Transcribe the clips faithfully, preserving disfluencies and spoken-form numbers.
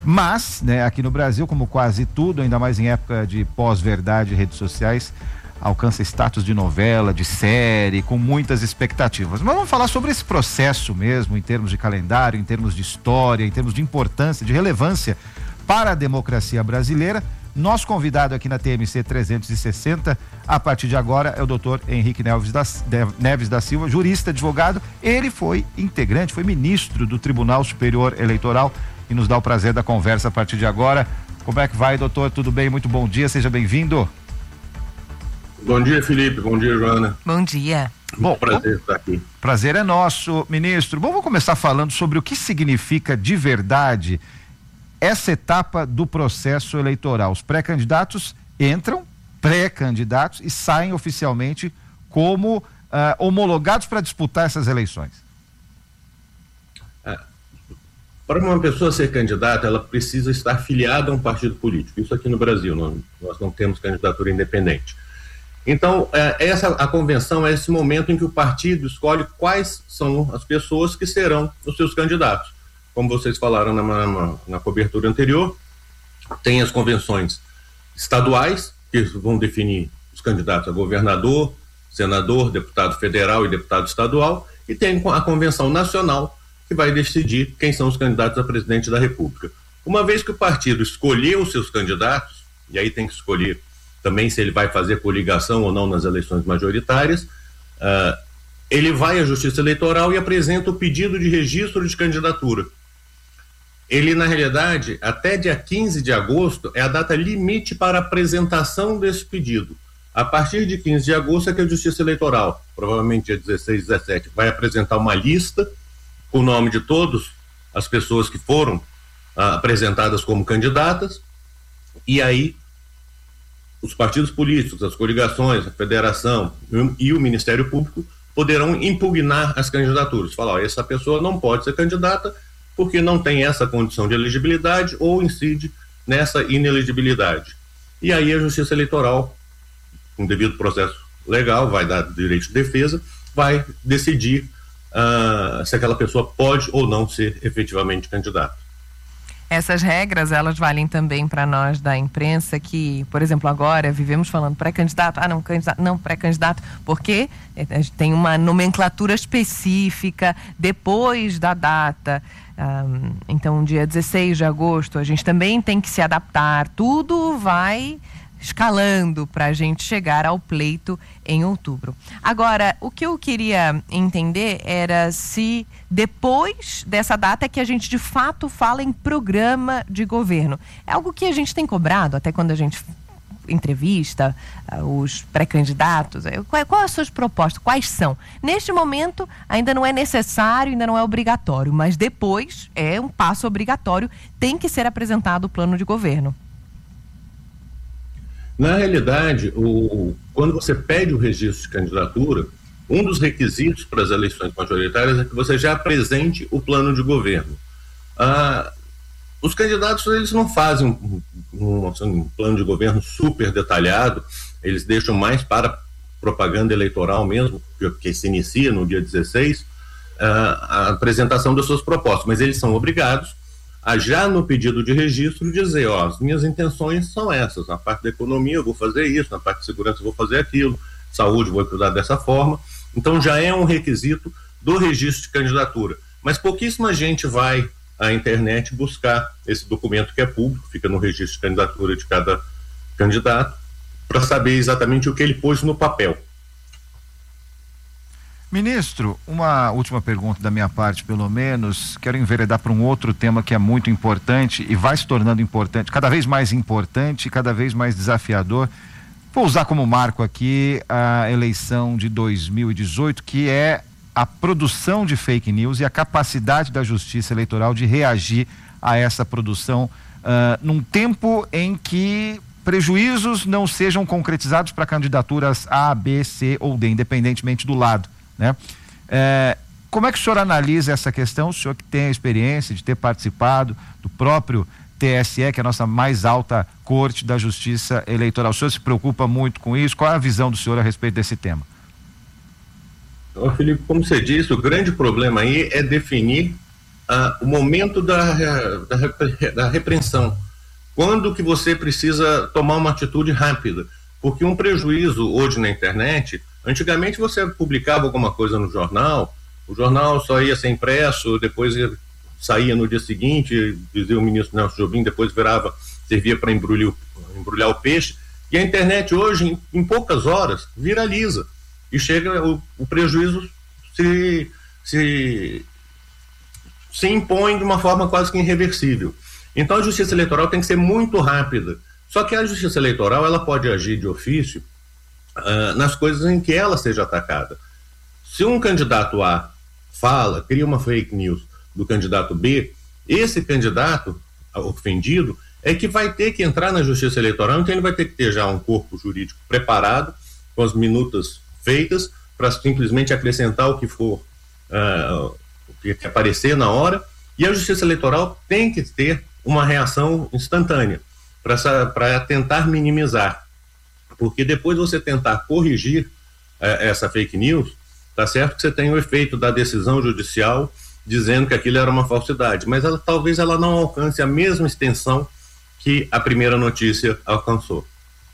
Mas, né, aqui no Brasil, como quase tudo, ainda mais em época de pós-verdade e redes sociais, alcança status de novela, de série, com muitas expectativas. Mas vamos falar sobre esse processo mesmo, em termos de calendário, em termos de história, em termos de importância, de relevância para a democracia brasileira. Nosso convidado aqui na T M C trezentos e sessenta, a partir de agora, é o doutor Henrique Neves da, Neves da Silva, jurista, advogado. Ele foi integrante, foi ministro do Tribunal Superior Eleitoral e nos dá o prazer da conversa a partir de agora. Como é que vai, doutor? Tudo bem? Muito bom dia, seja bem-vindo. Bom dia, Felipe. Bom dia, Joana. Bom dia. Bom, prazer estar aqui. Prazer é nosso, ministro. Bom, vamos começar falando sobre o que significa de verdade essa etapa do processo eleitoral. Os pré-candidatos entram, pré-candidatos, e saem oficialmente como uh, homologados para disputar essas eleições. É. Para uma pessoa ser candidata, ela precisa estar filiada a um partido político. Isso aqui no Brasil, nós, nós não temos candidatura independente. Então, é, essa, a convenção é esse momento em que o partido escolhe quais são as pessoas que serão os seus candidatos. Como vocês falaram na, na, na cobertura anterior, tem as convenções estaduais, que vão definir os candidatos a governador, senador, deputado federal e deputado estadual, e tem a convenção nacional, que vai decidir quem são os candidatos a presidente da República. Uma vez que o partido escolheu os seus candidatos, e aí tem que escolher também se ele vai fazer coligação ou não nas eleições majoritárias, uh, ele vai à Justiça Eleitoral e apresenta o pedido de registro de candidatura. Ele, na realidade, até dia quinze de agosto é a data limite para a apresentação desse pedido. A partir de quinze de agosto é que a Justiça Eleitoral, provavelmente dia dezesseis, dezessete, vai apresentar uma lista com o nome de todas as pessoas que foram ah, apresentadas como candidatas, e aí os partidos políticos, as coligações, a federação e o Ministério Público poderão impugnar as candidaturas. Falar, ó, essa pessoa não pode ser candidata porque não tem essa condição de elegibilidade ou incide nessa inelegibilidade. E aí a Justiça Eleitoral, com devido processo legal, vai dar direito de defesa, vai decidir uh, se aquela pessoa pode ou não ser efetivamente candidata. Essas regras, elas valem também para nós da imprensa que, por exemplo, agora vivemos falando pré-candidato, ah não, candidato, não, pré-candidato, porque tem uma nomenclatura específica depois da data. Um, então, dia dezesseis de agosto, a gente também tem que se adaptar, tudo vai escalando para a gente chegar ao pleito em outubro. Agora, o que eu queria entender era se depois dessa data é que a gente de fato fala em programa de governo. É algo que a gente tem cobrado até quando a gente entrevista uh, os pré-candidatos. Qual, qual as suas propostas? Quais são? Neste momento ainda não é necessário, ainda não é obrigatório, mas depois é um passo obrigatório, tem que ser apresentado o plano de governo. Na realidade, o, quando você pede o registro de candidatura, um dos requisitos para as eleições majoritárias é que você já apresente o plano de governo. Ah, os candidatos, eles não fazem um, um, assim, um plano de governo super detalhado, eles deixam mais para propaganda eleitoral mesmo, que, que se inicia no dia dezesseis, ah, a apresentação das suas propostas, mas eles são obrigados a já no pedido de registro dizer, ó, as minhas intenções são essas, na parte da economia eu vou fazer isso, na parte de segurança eu vou fazer aquilo, saúde eu vou cuidar dessa forma. Então já é um requisito do registro de candidatura, mas pouquíssima gente vai à internet buscar esse documento que é público, fica no registro de candidatura de cada candidato, para saber exatamente o que ele pôs no papel. Ministro, uma última pergunta da minha parte, pelo menos. Quero enveredar para um outro tema que é muito importante e vai se tornando importante, cada vez mais importante e cada vez mais desafiador. Vou usar como marco aqui a eleição de dois mil e dezoito, que é a produção de fake news e a capacidade da Justiça Eleitoral de reagir a essa produção uh, num tempo em que prejuízos não sejam concretizados para candidaturas A, B, C ou D, independentemente do lado, né? É, como é que o senhor analisa essa questão? O senhor que tem a experiência de ter participado do próprio T S E, que é a nossa mais alta corte da Justiça Eleitoral. O senhor se preocupa muito com isso? Qual é a visão do senhor a respeito desse tema? Ô, Felipe, como você disse, o grande problema aí é definir ah, o momento da, da, da repreensão. Quando que você precisa tomar uma atitude rápida? Porque um prejuízo hoje na internet, antigamente você publicava alguma coisa no jornal, o jornal só ia ser impresso, depois ia, saía no dia seguinte, dizia o ministro Nelson Jobim, depois virava, servia para embrulhar, embrulhar o peixe, e a internet hoje, em, em poucas horas, viraliza, e chega, o, o prejuízo se, se, se impõe de uma forma quase que irreversível. Então a justiça eleitoral tem que ser muito rápida. Só que a justiça eleitoral ela pode agir de ofício uh, nas coisas em que ela seja atacada. Se um candidato A fala, cria uma fake news do candidato B, esse candidato ofendido é que vai ter que entrar na justiça eleitoral, então ele vai ter que ter já um corpo jurídico preparado, com as minutas feitas, para simplesmente acrescentar o que for, uh, o que aparecer na hora, e a justiça eleitoral tem que ter uma reação instantânea para tentar minimizar, porque depois você tentar corrigir eh, essa fake news, tá certo que você tem o efeito da decisão judicial dizendo que aquilo era uma falsidade, mas ela, talvez ela não alcance a mesma extensão que a primeira notícia alcançou.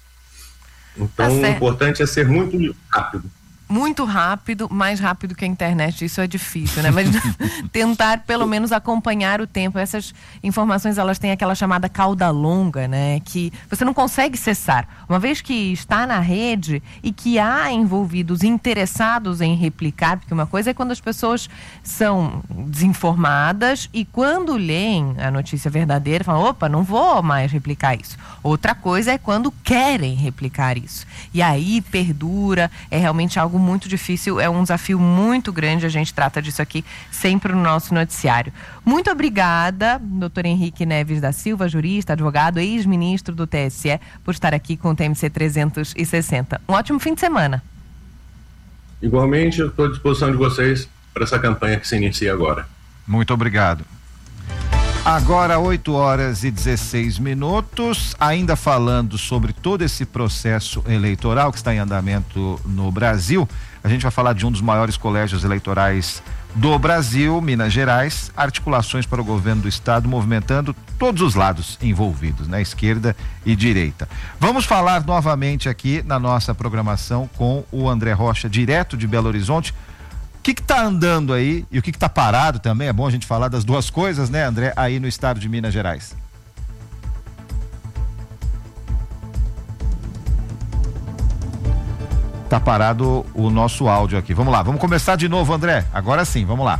Então tá o importante é ser muito rápido. Muito rápido, mais rápido que a internet, isso é difícil, né? Mas tentar pelo menos acompanhar o tempo. Essas informações, elas têm aquela chamada cauda longa, né? Que você não consegue cessar. Uma vez que está na rede e que há envolvidos interessados em replicar, porque uma coisa é quando as pessoas são desinformadas e quando leem a notícia verdadeira, falam, opa, não vou mais replicar isso. Outra coisa é quando querem replicar isso. E aí perdura, é realmente algo muito difícil, é um desafio muito grande, a gente trata disso aqui sempre no nosso noticiário. Muito obrigada, doutor Henrique Neves da Silva, jurista, advogado, ex-ministro do T S E, por estar aqui com o T M C trezentos e sessenta. Um ótimo fim de semana. Igualmente, eu estou à disposição de vocês para essa campanha que se inicia agora. Muito obrigado. Agora, oito horas e dezesseis minutos, ainda falando sobre todo esse processo eleitoral que está em andamento no Brasil, a gente vai falar de um dos maiores colégios eleitorais do Brasil, Minas Gerais, articulações para o governo do estado, movimentando todos os lados envolvidos, né? Esquerda e direita. Vamos falar novamente aqui na nossa programação com o André Rocha, direto de Belo Horizonte. O que que tá andando aí e o que que tá parado também? É bom a gente falar das duas coisas, né, André, aí no estado de Minas Gerais. Tá parado o nosso áudio aqui. Vamos lá, vamos começar de novo, André. Agora sim, vamos lá.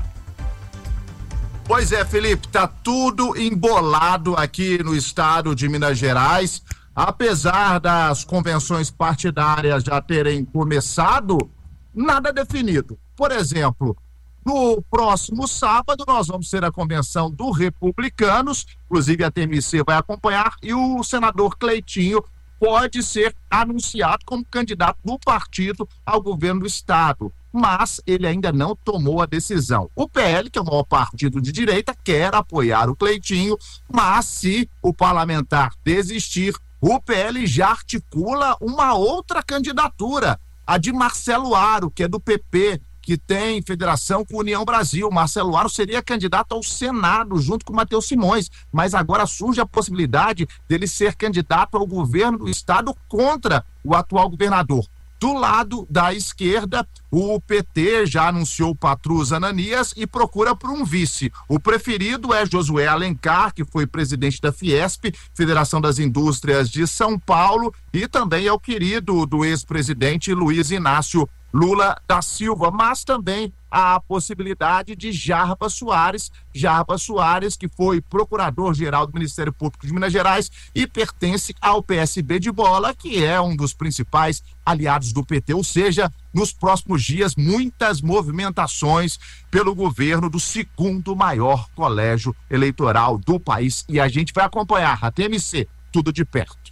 Pois é, Felipe, tá tudo embolado aqui no estado de Minas Gerais. Apesar das convenções partidárias já terem começado, nada definido. Por exemplo, no próximo sábado nós vamos ter a convenção do Republicanos, inclusive a T M C vai acompanhar, e o senador Cleitinho pode ser anunciado como candidato do partido ao governo do estado, mas ele ainda não tomou a decisão. O P L, que é o maior partido de direita, quer apoiar o Cleitinho, mas se o parlamentar desistir, o P L já articula uma outra candidatura, a de Marcelo Aro, que é do P P, que tem federação com União Brasil. Marcelo Aro seria candidato ao Senado junto com o Matheus Simões, mas agora surge a possibilidade dele ser candidato ao governo do estado contra o atual governador. Do lado da esquerda, o P T já anunciou o Patrus Ananias e procura por um vice. O preferido é Josué Alencar, que foi presidente da Fiesp, Federação das Indústrias de São Paulo, e também é o querido do ex-presidente Luiz Inácio Lula da Silva, mas também há a possibilidade de Jarbas Soares, Jarbas Soares, que foi procurador-geral do Ministério Público de Minas Gerais e pertence ao P S B de Bola, que é um dos principais aliados do P T, ou seja, nos próximos dias, muitas movimentações pelo governo do segundo maior colégio eleitoral do país, e a gente vai acompanhar a T M C, tudo de perto.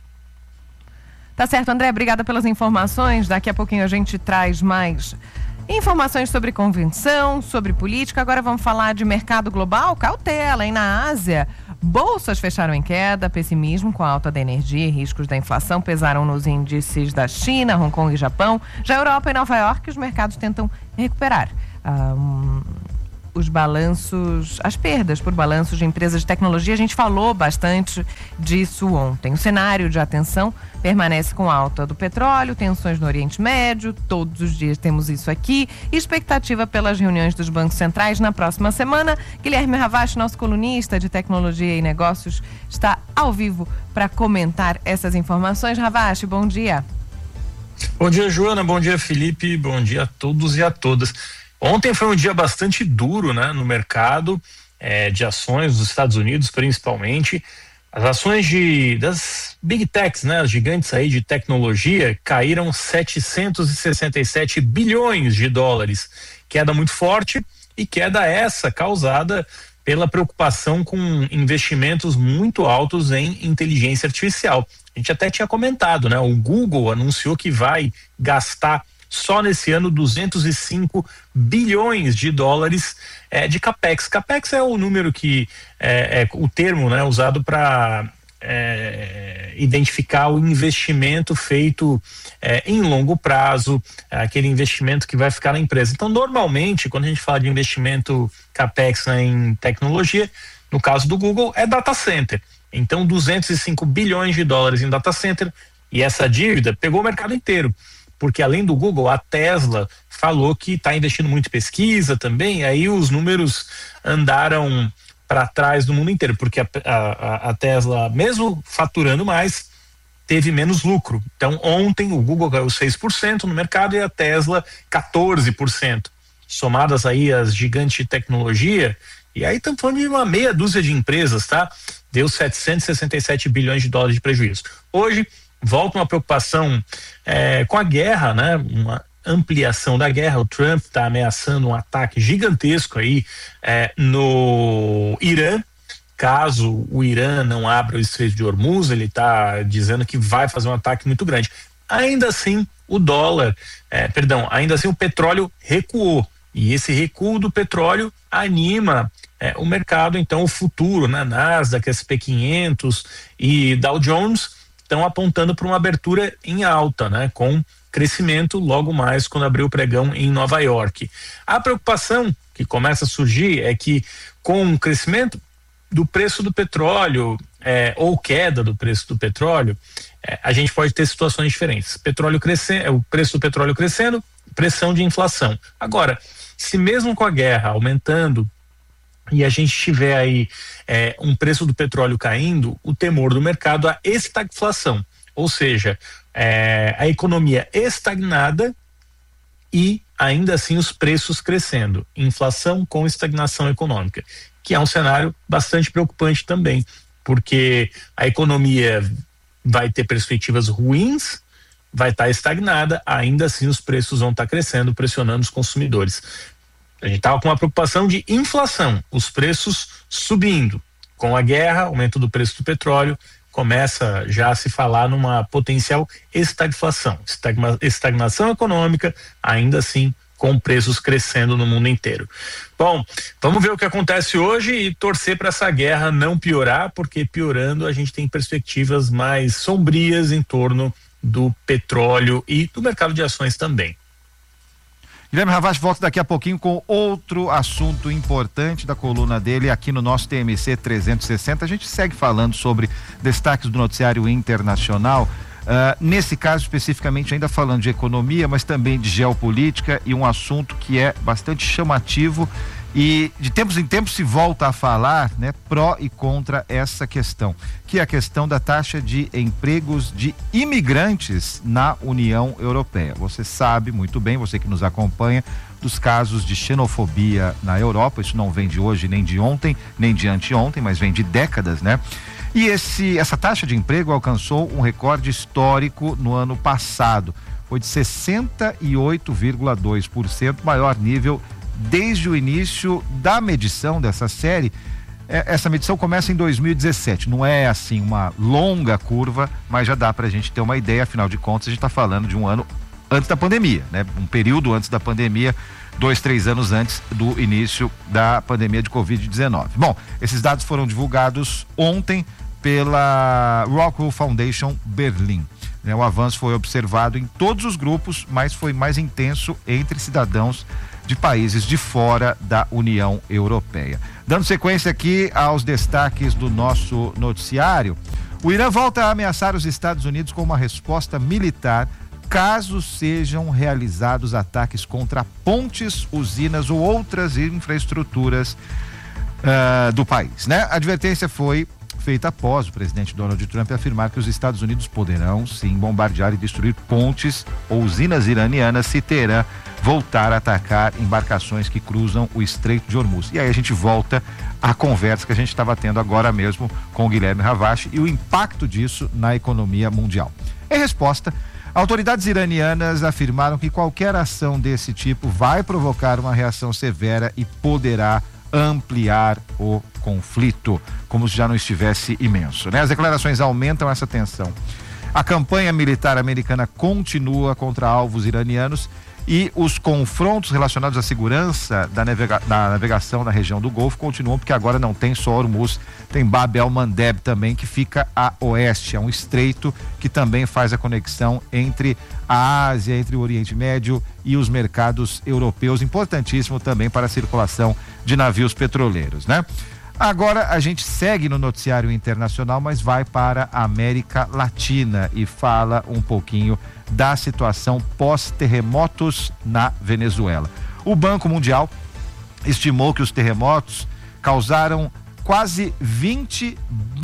Tá certo, André, obrigada pelas informações. Daqui a pouquinho a gente traz mais informações sobre convenção, sobre política. Agora vamos falar de mercado global. Cautela, hein? Na Ásia, bolsas fecharam em queda, pessimismo com a alta da energia e riscos da inflação pesaram nos índices da China, Hong Kong e Japão. Já a Europa e Nova York, os mercados tentam recuperar um, os balanços, as perdas por balanços de empresas de tecnologia. A gente falou bastante disso ontem. O cenário de atenção permanece com alta do petróleo, tensões no Oriente Médio, todos os dias temos isso aqui, expectativa pelas reuniões dos bancos centrais na próxima semana. Guilherme Ravache, nosso colunista de tecnologia e negócios, está ao vivo para comentar essas informações. Ravache, bom dia. Bom dia, Joana, bom dia, Felipe, bom dia a todos e a todas. Ontem foi um dia bastante duro, né, no mercado é, de ações dos Estados Unidos, principalmente. As ações de, das Big Techs, né, as gigantes aí de tecnologia, caíram setecentos e sessenta e sete bilhões de dólares. Queda muito forte, e queda essa causada pela preocupação com investimentos muito altos em inteligência artificial. A gente até tinha comentado, né? O Google anunciou que vai gastar só nesse ano duzentos e cinco bilhões de dólares é, de capex. Capex é o número que é, é o termo, né, usado para é, identificar o investimento feito é, em longo prazo, é, aquele investimento que vai ficar na empresa. Então, normalmente, quando a gente fala de investimento capex, né, em tecnologia, no caso do Google, é data center. Então, duzentos e cinco bilhões de dólares em data center, e essa dívida pegou o mercado inteiro, porque além do Google, a Tesla falou que está investindo muito em pesquisa também, aí os números andaram para trás do mundo inteiro, porque a, a, a Tesla, mesmo faturando mais, teve menos lucro. Então, ontem o Google caiu seis por cento no mercado e a Tesla quatorze por cento. Somadas aí as gigantes de tecnologia, e aí estamos falando de uma meia dúzia de empresas, tá? Deu setecentos e sessenta e sete bilhões de dólares de prejuízo. Hoje, volta uma preocupação é, com a guerra, né? Uma ampliação da guerra. O Trump está ameaçando um ataque gigantesco aí é, no Irã. Caso o Irã não abra o Estreito de Hormuz, ele está dizendo que vai fazer um ataque muito grande. Ainda assim, o dólar, é, perdão, ainda assim o petróleo recuou. E esse recuo do petróleo anima é, o mercado. Então, o futuro, né, Nasdaq, S P quinhentos e Dow Jones estão apontando para uma abertura em alta, né, com crescimento logo mais quando abrir o pregão em Nova York. A preocupação que começa a surgir é que com o crescimento do preço do petróleo é, ou queda do preço do petróleo, é, a gente pode ter situações diferentes. Petróleo crescendo, o preço do petróleo crescendo, pressão de inflação. Agora, se mesmo com a guerra aumentando e a gente tiver aí é, um preço do petróleo caindo, o temor do mercado é a estagflação, ou seja, é, a economia estagnada e ainda assim os preços crescendo, inflação com estagnação econômica, que é um cenário bastante preocupante também, porque a economia vai ter perspectivas ruins, vai estar estagnada, ainda assim os preços vão estar crescendo, pressionando os consumidores. A gente estava com uma preocupação de inflação, os preços subindo. Com a guerra, aumento do preço do petróleo, começa já a se falar numa potencial estagflação, estagna, estagnação econômica, ainda assim com preços crescendo no mundo inteiro. Bom, vamos ver o que acontece hoje e torcer para essa guerra não piorar, porque piorando a gente tem perspectivas mais sombrias em torno do petróleo e do mercado de ações também. Guilherme Ravache volta daqui a pouquinho com outro assunto importante da coluna dele aqui no nosso T M C trezentos e sessenta. A gente segue falando sobre destaques do noticiário internacional, uh, nesse caso especificamente ainda falando de economia, mas também de geopolítica, e um assunto que é bastante chamativo e de tempos em tempos se volta a falar, né, pró e contra essa questão, que é a questão da taxa de empregos de imigrantes na União Europeia. Você sabe muito bem, você que nos acompanha, dos casos de xenofobia na Europa. Isso não vem de hoje, nem de ontem, nem de anteontem, mas vem de décadas, né? E esse, essa taxa de emprego alcançou um recorde histórico no ano passado. Foi de sessenta e oito vírgula dois por cento, maior nível desde o início da medição dessa série. Essa medição começa em dois mil e dezessete, não é assim uma longa curva, mas já dá pra gente ter uma ideia. Afinal de contas, a gente está falando de um ano antes da pandemia, né? Um período antes da pandemia, dois, três anos antes do início da pandemia de covid dezenove. Bom, esses dados foram divulgados ontem pela Rockwool Foundation Berlim. O avanço foi observado em todos os grupos, mas foi mais intenso entre cidadãos de países de fora da União Europeia. Dando sequência aqui aos destaques do nosso noticiário, o Irã volta a ameaçar os Estados Unidos com uma resposta militar caso sejam realizados ataques contra pontes, usinas ou outras infraestruturas uh, do país, né? A advertência foi feita após o presidente Donald Trump afirmar que os Estados Unidos poderão sim bombardear e destruir pontes ou usinas iranianas se Teherã voltar a atacar embarcações que cruzam o Estreito de Hormuz. E aí a gente volta à conversa que a gente estava tendo agora mesmo com o Guilherme Ravache e o impacto disso na economia mundial. Em resposta, autoridades iranianas afirmaram que qualquer ação desse tipo vai provocar uma reação severa e poderá ampliar o conflito, como se já não estivesse imenso, né? As declarações aumentam essa tensão. A campanha militar americana continua contra alvos iranianos e os confrontos relacionados à segurança da, navega- da navegação na região do Golfo continuam, porque agora não tem só Hormuz, tem Bab el-Mandeb também, que fica a oeste, é um estreito que também faz a conexão entre a Ásia, entre o Oriente Médio e os mercados europeus, importantíssimo também para a circulação de navios petroleiros, né? Agora a gente segue no noticiário internacional, mas vai para a América Latina e fala um pouquinho da situação pós-terremotos na Venezuela. O Banco Mundial estimou que os terremotos causaram quase vinte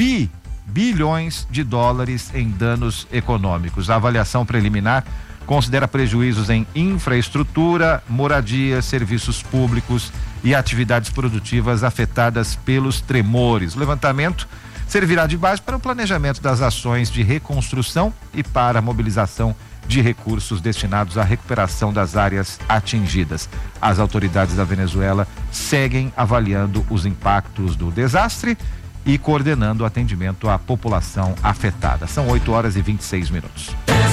bilhões de dólares em danos econômicos. A avaliação preliminar considera prejuízos em infraestrutura, moradia, serviços públicos e atividades produtivas afetadas pelos tremores. O levantamento servirá de base para o planejamento das ações de reconstrução e para a mobilização de recursos destinados à recuperação das áreas atingidas. As autoridades da Venezuela seguem avaliando os impactos do desastre e coordenando o atendimento à população afetada. São oito horas e vinte e seis minutos.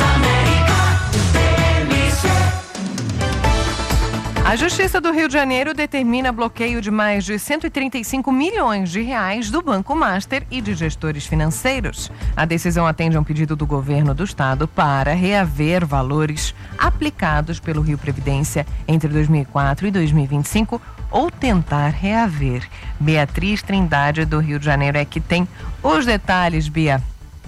A Justiça do Rio de Janeiro determina bloqueio de mais de cento e trinta e cinco milhões de reais do Banco Master e de gestores financeiros. A decisão atende a um pedido do governo do estado para reaver valores aplicados pelo Rio Previdência entre dois mil e quatro e dois mil e vinte e cinco ou tentar reaver. Beatriz Trindade do Rio de Janeiro é que tem os detalhes, Bia.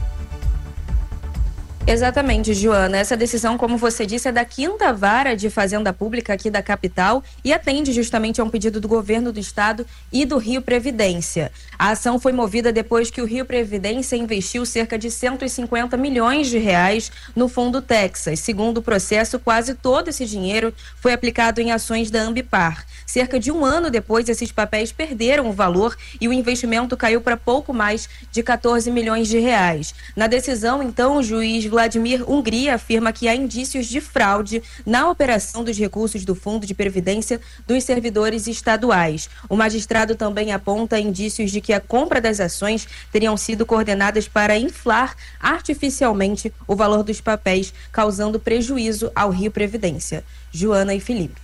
Exatamente, Joana. Essa decisão, como você disse, é da quinta vara de Fazenda Pública aqui da capital e atende justamente a um pedido do governo do estado e do Rio Previdência. A ação foi movida depois que o Rio Previdência investiu cerca de cento e cinquenta milhões de reais no Fundo Texas. Segundo o processo, quase todo esse dinheiro foi aplicado em ações da Ambipar. Cerca de um ano depois, esses papéis perderam o valor e o investimento caiu para pouco mais de quatorze milhões de reais. Na decisão, então, o juiz Vladimir Hungria afirma que há indícios de fraude na operação dos recursos do Fundo de Previdência dos servidores estaduais. O magistrado também aponta indícios de que a compra das ações teriam sido coordenadas para inflar artificialmente o valor dos papéis, causando prejuízo ao Rio Previdência. Joana e Felipe.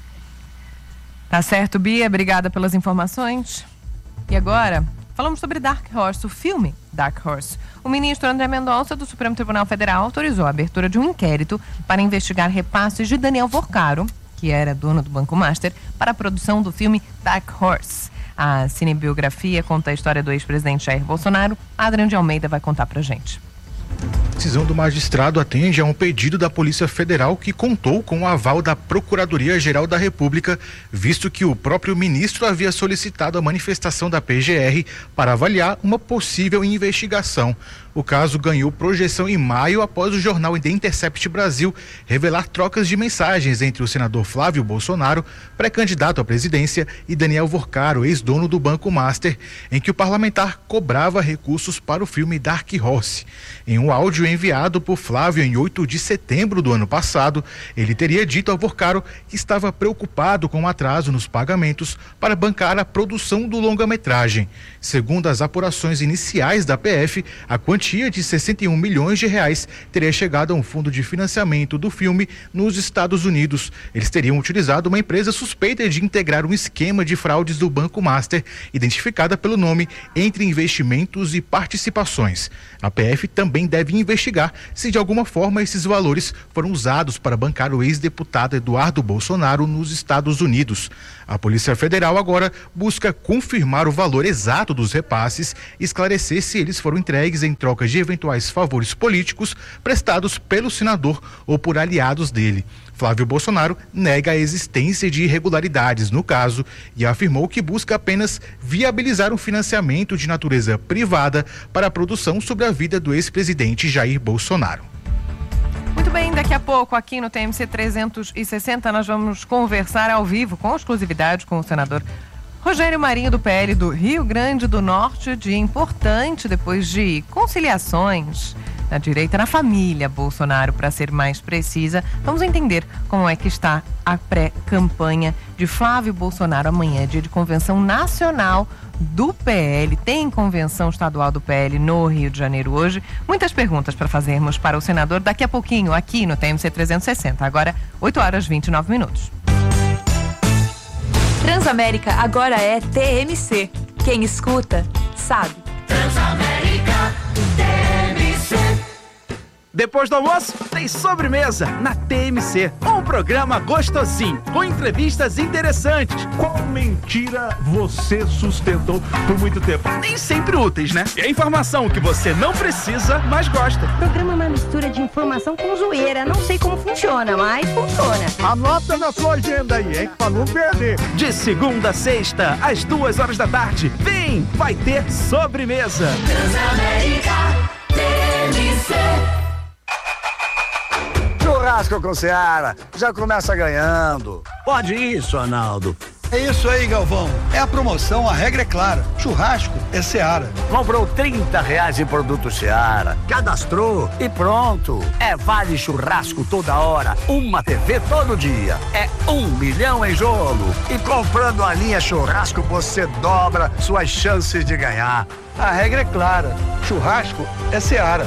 Tá certo, Bia. Obrigada pelas informações. E agora, falamos sobre Dark Horse, o filme Dark Horse. O ministro André Mendonça, do Supremo Tribunal Federal, autorizou a abertura de um inquérito para investigar repasses de Daniel Vorcaro, que era dono do Banco Master, para a produção do filme Dark Horse. A cinebiografia conta a história do ex-presidente Jair Bolsonaro. Adriano de Almeida vai contar pra gente. A decisão do magistrado atende a um pedido da Polícia Federal que contou com o aval da Procuradoria-Geral da República, visto que o próprio ministro havia solicitado a manifestação da P G R para avaliar uma possível investigação. O caso ganhou projeção em maio após o jornal The Intercept Brasil revelar trocas de mensagens entre o senador Flávio Bolsonaro, pré-candidato à presidência, e Daniel Vorcaro, ex-dono do Banco Master, em que o parlamentar cobrava recursos para o filme Dark Horse. Em um áudio enviado por Flávio em oito de setembro do ano passado, ele teria dito a Vorcaro que estava preocupado com o atraso nos pagamentos para bancar a produção do longa-metragem. Segundo as apurações iniciais da P F, a quantia de sessenta e um milhões de reais teria chegado a um fundo de financiamento do filme nos Estados Unidos. Eles teriam utilizado uma empresa suspeita de integrar um esquema de fraudes do Banco Master, identificada pelo nome Entre Investimentos e Participações. A P F também deve investigar investigar se de alguma forma esses valores foram usados para bancar o ex-deputado Eduardo Bolsonaro nos Estados Unidos. A Polícia Federal agora busca confirmar o valor exato dos repasses e esclarecer se eles foram entregues em troca de eventuais favores políticos prestados pelo senador ou por aliados dele. Flávio Bolsonaro nega a existência de irregularidades no caso e afirmou que busca apenas viabilizar um financiamento de natureza privada para a produção sobre a vida do ex-presidente Jair Bolsonaro. Muito bem, daqui a pouco aqui no T M C trezentos e sessenta nós vamos conversar ao vivo com exclusividade com o senador Rogério Marinho do P L do Rio Grande do Norte, dia importante depois de conciliações na direita, na família Bolsonaro, para ser mais precisa. Vamos entender como é que está a pré-campanha de Flávio Bolsonaro. Amanhã é dia de convenção nacional do P L, tem convenção estadual do P L no Rio de Janeiro hoje. Muitas perguntas para fazermos para o senador daqui a pouquinho aqui no T M C trezentos e sessenta. Agora, oito horas e vinte e nove minutos. Transamérica agora é T M C. Quem escuta, sabe. Transamérica, T M C. Depois do almoço, tem sobremesa na T M C. Um programa gostosinho, com entrevistas interessantes. Qual mentira você sustentou por muito tempo? Nem sempre úteis, né? E a informação que você não precisa, mas gosta. O programa é uma mistura de informação com zoeira. Não sei como funciona, mas funciona. Anota na sua agenda aí, hein? Pra não perder. De segunda a sexta, às duas horas da tarde. Vem, vai ter sobremesa. Transamérica, T M C. Churrasco com Seara, já começa ganhando. Pode isso, Arnaldo. É isso aí, Galvão. É a promoção, a regra é clara. Churrasco é Seara. Comprou trinta reais em produto Seara, cadastrou e pronto. É vale churrasco toda hora, uma T V todo dia. É um milhão em jogo. E comprando a linha churrasco, você dobra suas chances de ganhar. A regra é clara. Churrasco é Seara.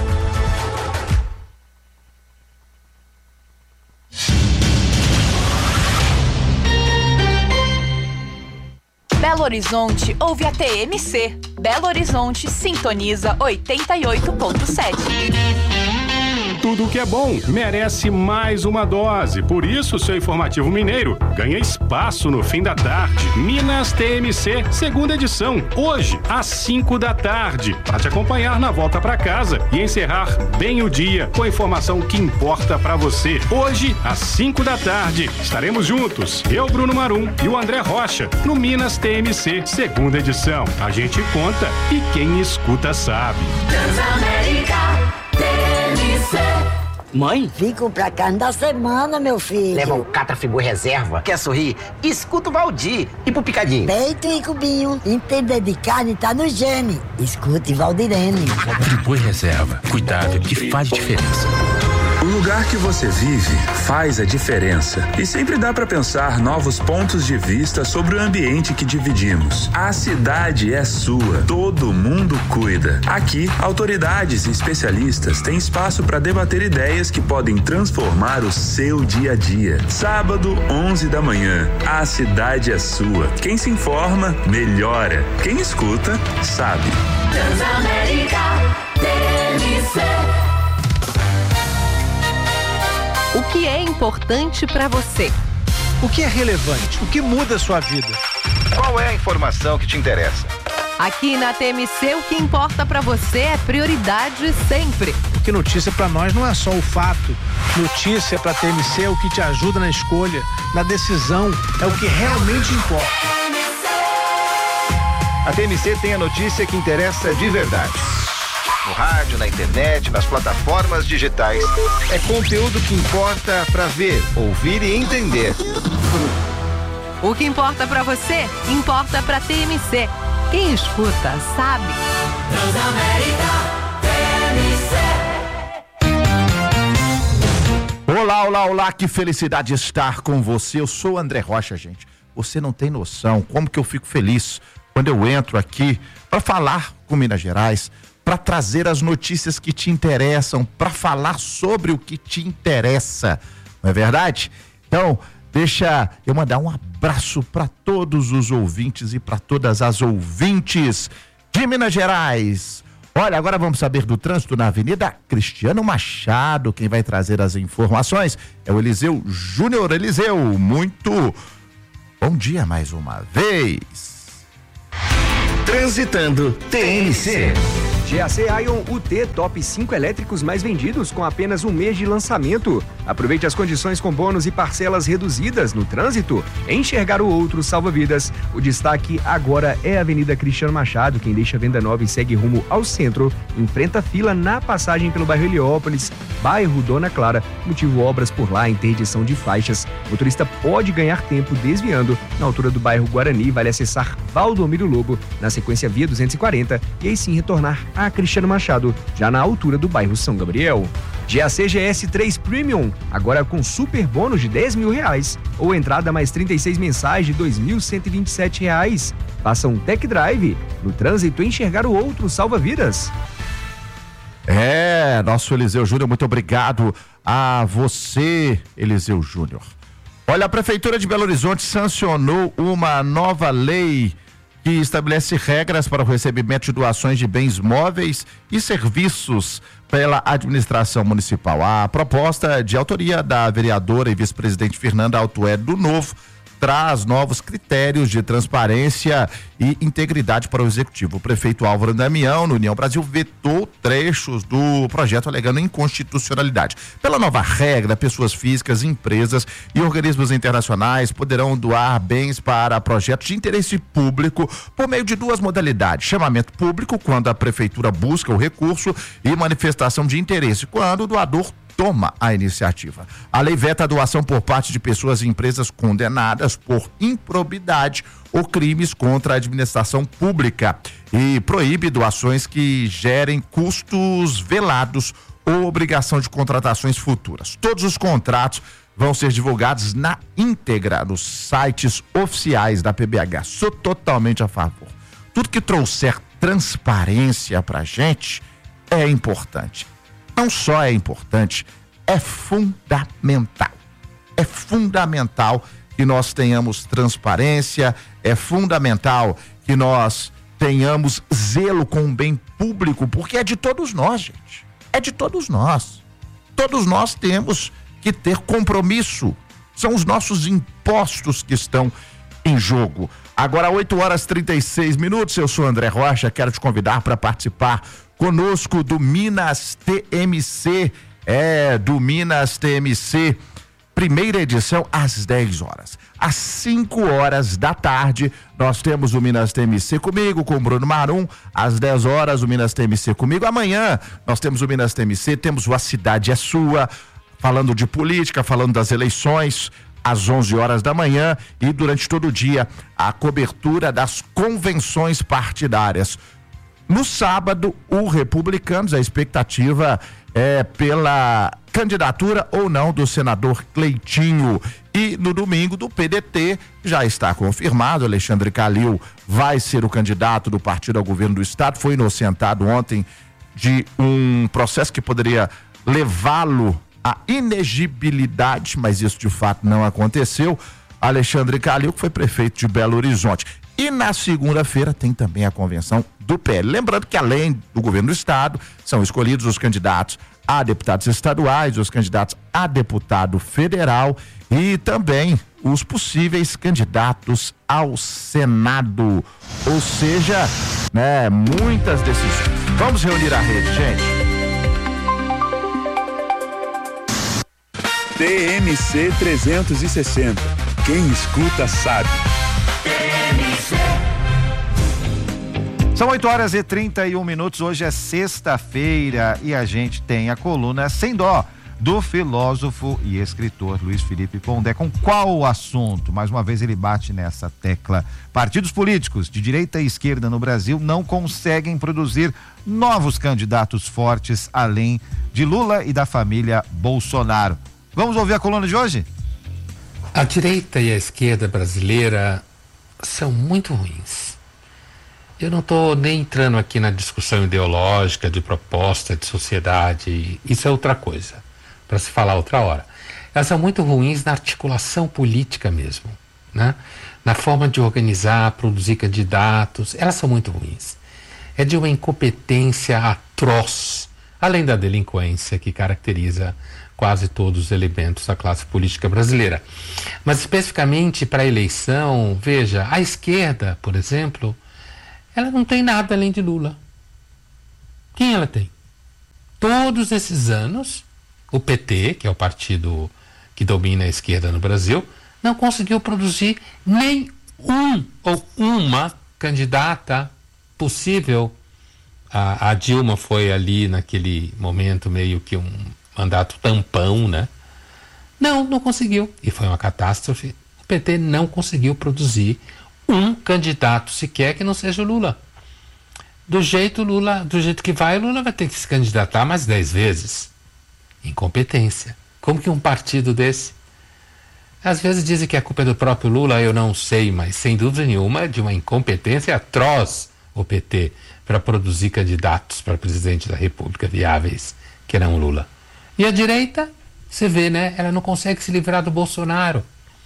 Belo Horizonte ouve a T M C. Belo Horizonte sintoniza oitenta e oito ponto sete. Tudo que é bom merece mais uma dose. Por isso, seu informativo mineiro ganha espaço no fim da tarde. Minas T M C, segunda edição, hoje, às cinco da tarde. Para te acompanhar na volta para casa e encerrar bem o dia com a informação que importa para você. Hoje, às cinco da tarde, estaremos juntos. Eu, Bruno Marum e o André Rocha, no Minas T M C, segunda edição. A gente conta e quem escuta sabe. Transamérica, T M C. Mãe? Vim comprar carne da semana, meu filho. Leva o Catrafibu Reserva. Quer sorrir? Escuta o Valdir. E pro Picadinho? Peito e cubinho. Entender de carne tá no gene. Escute Valdirene. Catrafibu Reserva. Cuidado que faz diferença. O lugar que você vive faz a diferença. E sempre dá para pensar novos pontos de vista sobre o ambiente que dividimos. A cidade é sua. Todo mundo cuida. Aqui, autoridades e especialistas têm espaço para debater ideias que podem transformar o seu dia a dia. Sábado, onze da manhã. A cidade é sua. Quem se informa, melhora. Quem escuta, sabe. Transamérica, T M C. O que é importante para você? O que é relevante? O que muda a sua vida? Qual é a informação que te interessa? Aqui na T M C, o que importa para você é prioridade sempre. Porque notícia para nós não é só o fato. Notícia para T M C é o que te ajuda na escolha, na decisão, é o que realmente importa. A T M C tem a notícia que interessa de verdade. No rádio, na internet, nas plataformas digitais. É conteúdo que importa para ver, ouvir e entender. O que importa para você, importa para T M C. Quem escuta, sabe. Transamérica, T M C. Olá, olá, olá, que felicidade estar com você. Eu sou o André Rocha, gente. Você não tem noção como que eu fico feliz quando eu entro aqui para falar com Minas Gerais, para trazer as notícias que te interessam, para falar sobre o que te interessa, não é verdade? Então, deixa eu mandar um abraço para todos os ouvintes e para todas as ouvintes de Minas Gerais. Olha, agora vamos saber do trânsito na Avenida Cristiano Machado. Quem vai trazer as informações é o Eliseu Júnior. Eliseu, muito bom dia mais uma vez. Transitando T M C. G A C Ion U T Top cinco elétricos mais vendidos com apenas um mês de lançamento. Aproveite as condições com bônus e parcelas reduzidas no trânsito. Enxergar o outro salva vidas. O destaque agora é a Avenida Cristiano Machado. Quem deixa a venda nova e segue rumo ao centro enfrenta fila na passagem pelo bairro Heliópolis, bairro Dona Clara. Motivo obras por lá, interdição de faixas. O motorista pode ganhar tempo desviando. Na altura do bairro Guarani, vale acessar Valdomiro Lobo, na sequência via duzentos e quarenta, e aí sim retornar a Cristiano Machado, já na altura do bairro São Gabriel. G A C G S três Premium, agora com super bônus de dez mil reais, ou entrada mais trinta e seis mensais de dois mil cento e vinte e sete reais. Faça um tech drive. No trânsito, enxergar o outro salva vidas. É, nosso Eliseu Júnior, muito obrigado a você, Eliseu Júnior. Olha, a Prefeitura de Belo Horizonte sancionou uma nova lei que estabelece regras para o recebimento de doações de bens móveis e serviços pela administração municipal. A proposta de autoria da vereadora e vice-presidente Fernanda Altué do Novo traz novos critérios de transparência e integridade para o executivo. O prefeito Álvaro Damião, no União Brasil, vetou trechos do projeto alegando inconstitucionalidade. Pela nova regra, pessoas físicas, empresas e organismos internacionais poderão doar bens para projetos de interesse público por meio de duas modalidades: chamamento público, quando a prefeitura busca o recurso, e manifestação de interesse, quando o doador toma a iniciativa. A lei veta a doação por parte de pessoas e empresas condenadas por improbidade ou crimes contra a administração pública e proíbe doações que gerem custos velados ou obrigação de contratações futuras. Todos os contratos vão ser divulgados na íntegra nos sites oficiais da P B H. Sou totalmente a favor. Tudo que trouxer transparência pra gente é importante. Não só é importante, é fundamental. É fundamental que nós tenhamos transparência, é fundamental que nós tenhamos zelo com o bem público, porque é de todos nós, gente. É de todos nós. Todos nós temos que ter compromisso. São os nossos impostos que estão em jogo. Agora, oito horas e trinta e seis minutos, eu sou André Rocha, quero te convidar para participar conosco do Minas T M C, é, do Minas T M C, primeira edição às dez horas. Às cinco horas da tarde, nós temos o Minas T M C comigo, com o Bruno Marum. Às dez horas, o Minas T M C comigo. Amanhã, nós temos o Minas T M C, temos o A Cidade é Sua, falando de política, falando das eleições, às onze horas da manhã, e durante todo o dia, a cobertura das convenções partidárias. No sábado, o Republicanos, a expectativa é pela candidatura ou não do senador Cleitinho. E no domingo, do P D T, já está confirmado, Alexandre Calil vai ser o candidato do partido ao governo do estado. Foi inocentado ontem de um processo que poderia levá-lo à inegibilidade, mas isso de fato não aconteceu. Alexandre Calil, que foi prefeito de Belo Horizonte. E na segunda-feira tem também a convenção do P L. Lembrando que, além do governo do estado, são escolhidos os candidatos a deputados estaduais, os candidatos a deputado federal e também os possíveis candidatos ao Senado. Ou seja, né, muitas decisões. Vamos reunir a rede, gente. T M C trezentos e sessenta. Quem escuta sabe. São oito horas e trinta e um minutos, hoje é sexta-feira e a gente tem a coluna Sem Dó, do filósofo e escritor Luiz Felipe Pondé. Com qual assunto? Mais uma vez ele bate nessa tecla. Partidos políticos de direita e esquerda no Brasil não conseguem produzir novos candidatos fortes além de Lula e da família Bolsonaro. Vamos ouvir a coluna de hoje? A direita e a esquerda brasileira são muito ruins. Eu não estou nem entrando aqui na discussão ideológica, de proposta, de sociedade, isso é outra coisa, para se falar outra hora. Elas são muito ruins na articulação política mesmo, né? Na forma de organizar, produzir candidatos, elas são muito ruins. é de uma incompetência atroz, além da delinquência que caracteriza quase todos os elementos da classe política brasileira. Mas especificamente para a eleição, veja, a esquerda, por exemplo, ela não tem nada além de Lula. Quem ela tem? Todos esses anos, o P T, que é o partido que domina a esquerda no Brasil, não conseguiu produzir nem um ou uma candidata possível. A, a Dilma foi ali naquele momento meio que um mandato tampão, né? Não, não conseguiu. E foi uma catástrofe. O P T não conseguiu produzir um candidato sequer que não seja o Lula. Do jeito Lula, do jeito que vai, o Lula vai ter que se candidatar mais dez vezes. Incompetência. Como que um partido desse? Às vezes dizem que a culpa é do próprio Lula, eu não sei, mas sem dúvida nenhuma é de uma incompetência atroz o P T para produzir candidatos para presidente da República viáveis, que não o Lula. E a direita, você vê, né? Ela não consegue se livrar do Bolsonaro.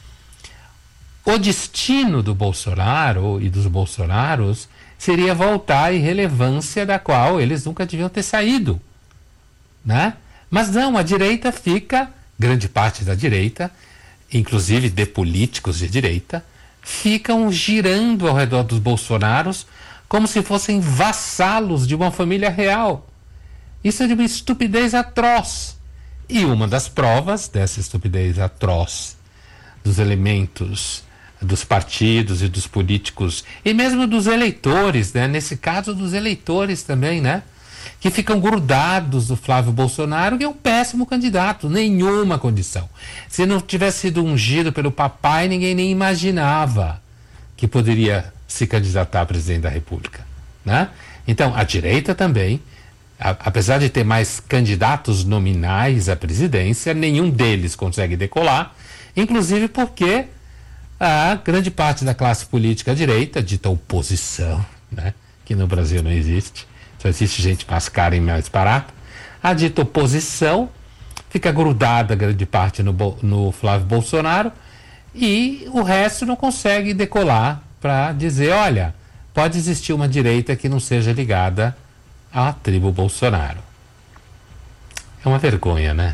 O destino do Bolsonaro e dos Bolsonaros seria voltar à irrelevância da qual eles nunca deviam ter saído, né? Mas não, a direita fica, grande parte da direita, inclusive de políticos de direita, ficam girando ao redor dos Bolsonaros como se fossem vassalos de uma família real. Isso é de uma estupidez atroz. E uma das provas dessa estupidez atroz, dos elementos dos partidos e dos políticos, e mesmo dos eleitores, né? Nesse caso dos eleitores também, né? Que ficam grudados do Flávio Bolsonaro, que é um péssimo candidato, nenhuma condição. Se não tivesse sido ungido pelo papai, ninguém nem imaginava que poderia se candidatar a presidente da República, né? Então, a direita também, a, apesar de ter mais candidatos nominais à presidência, nenhum deles consegue decolar, inclusive porque a grande parte da classe política à direita, dita oposição, né? Que no Brasil não existe, só existe gente mais cara e mais barata, a dita oposição fica grudada grande parte no, no Flávio Bolsonaro e o resto não consegue decolar para dizer, olha, pode existir uma direita que não seja ligada à tribo Bolsonaro. É uma vergonha, né?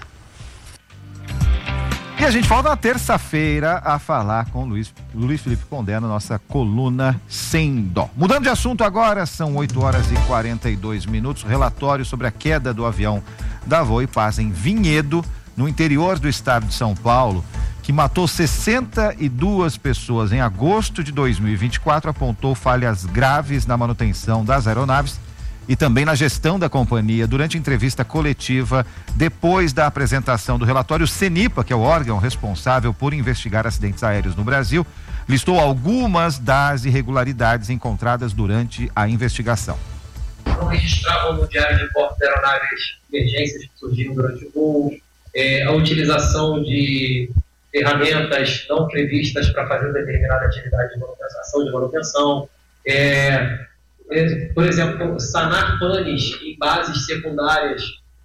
E a gente volta na terça-feira a falar com o Luiz, Luiz Felipe Pondé na nossa coluna Sem Dó. Mudando de assunto agora, são oito horas e quarenta e dois minutos. Relatório sobre a queda do avião da Voipaz em Vinhedo, no interior do estado de São Paulo, que matou sessenta e duas pessoas em agosto de dois mil e vinte e quatro, apontou falhas graves na manutenção das aeronaves e também na gestão da companhia. Durante entrevista coletiva, depois da apresentação do relatório, o CENIPA, que é o órgão responsável por investigar acidentes aéreos no Brasil, listou algumas das irregularidades encontradas durante a investigação. Não registravam no diário de bordo de aeronaves emergências que surgiram durante o voo, é, a utilização de ferramentas não previstas para fazer determinada atividade de manutenção, de manutenção, é, por exemplo, sanar panes em bases secundárias